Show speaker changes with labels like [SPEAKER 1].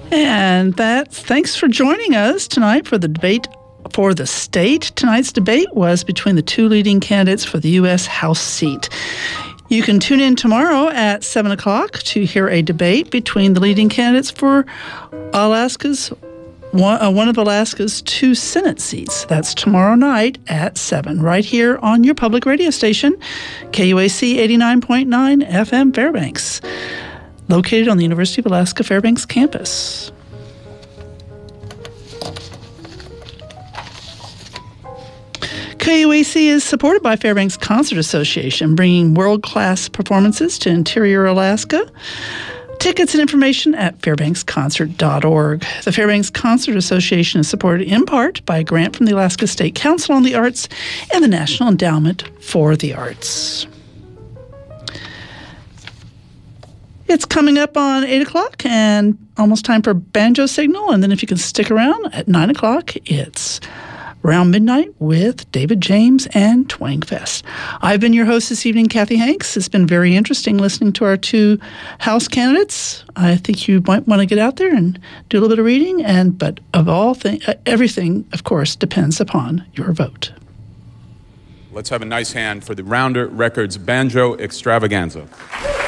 [SPEAKER 1] And thanks for joining us tonight for the debate for the state. Tonight's debate was between the two leading candidates for the U.S. House seat. You can tune in tomorrow at 7 o'clock to hear a debate between the leading candidates for one of Alaska's two Senate seats. That's tomorrow night at 7, right here on your public radio station, KUAC 89.9 FM Fairbanks, located on the University of Alaska Fairbanks campus. KUAC is supported by Fairbanks Concert Association, bringing world-class performances to interior Alaska. Tickets and information at fairbanksconcert.org. The Fairbanks Concert Association is supported in part by a grant from the Alaska State Council on the Arts and the National Endowment for the Arts. It's coming up on 8 o'clock and almost time for Banjo Signal. And then if you can stick around at 9 o'clock, it's Around Midnight with David James and Twangfest. I've been your host this evening, Kathy Hanks. It's been very interesting listening to our two House candidates. I think you might want to get out there and do a little bit of reading. But of all things, everything, of course, depends upon your vote.
[SPEAKER 2] Let's have a nice hand for the Rounder Records Banjo Extravaganza.